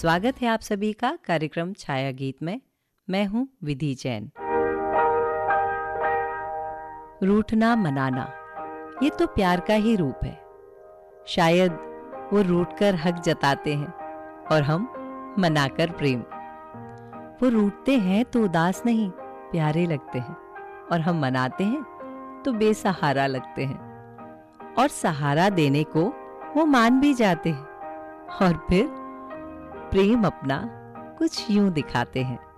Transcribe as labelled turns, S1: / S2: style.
S1: स्वागत है आप सभी का कार्यक्रम छाया गीत में। मैं हूं विधि जैन। रूठना मनाना ये तो प्यार का ही रूप है। शायद वो रूठकर हक जताते हैं और हम मनाकर प्रेम। वो रूठते हैं तो उदास नहीं प्यारे लगते हैं और हम मनाते हैं तो बेसहारा लगते हैं। और सहारा देने को वो मान भी जाते हैं और फिर प्रेम अपना कुछ यूं दिखाते हैं।